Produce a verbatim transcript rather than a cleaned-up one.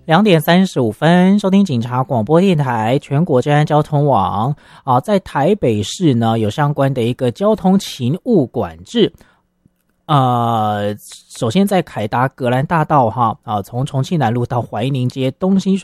两点三十五分，收听警察广播电台全国治安交通网啊，在台北市呢有相关的一个交通勤务管制。呃，首先在凯达格兰大道哈啊，从重庆南路到怀宁街东兴